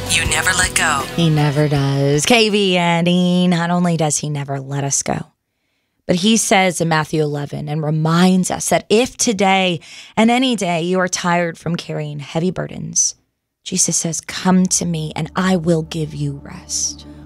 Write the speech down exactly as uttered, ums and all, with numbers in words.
You never let go. He never does. K V and E, not only does he never let us go, but he says in Matthew eleven and reminds us that if today and any day you are tired from carrying heavy burdens, Jesus says, come to me and I will give you rest.